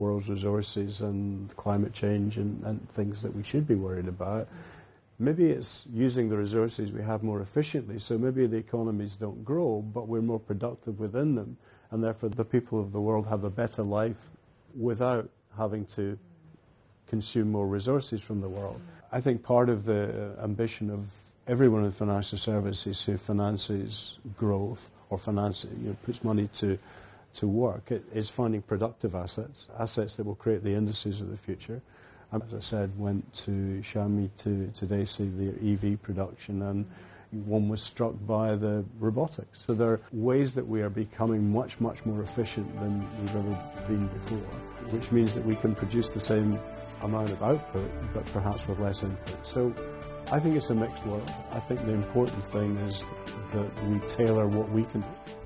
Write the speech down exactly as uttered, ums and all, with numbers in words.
world's resources and climate change and, and things that we should be worried about. Maybe it's using the resources we have more efficiently, so maybe the economies don't grow, but we're more productive within them, and therefore the people of the world have a better life without having to consume more resources from the world. I think part of the ambition of everyone in financial services who finances growth or finances, you know, puts money to, to work, it is finding productive assets, assets that will create the industries of the future. As I said, went to Xiaomi to today see the E V production, and one was struck by the robotics. So there are ways that we are becoming much, much more efficient than we've ever been before, which means that we can produce the same amount of output, but perhaps with less input. So I think it's a mixed world. I think the important thing is that we tailor what we can do.